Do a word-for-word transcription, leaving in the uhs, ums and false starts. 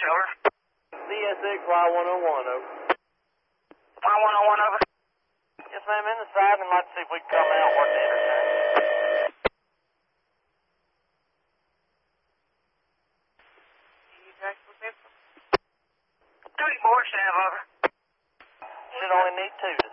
over. C S X Y one oh one, over. Y one oh one, over. Yes, ma'am, in the side, and let's see if we can come out and work the interchange. How many more should I have, over? Should only need two.